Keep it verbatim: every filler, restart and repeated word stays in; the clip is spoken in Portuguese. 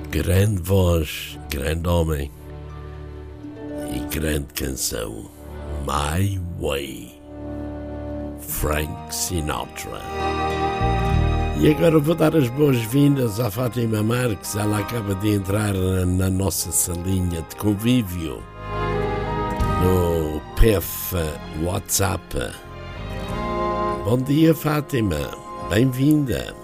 Grande voz, grande homem e grande canção. My Way, Frank Sinatra. E agora vou dar as boas-vindas à Fátima Marques. Ela acaba de entrar na nossa salinha de convívio no P F WhatsApp. Bom dia, Fátima, bem-vinda.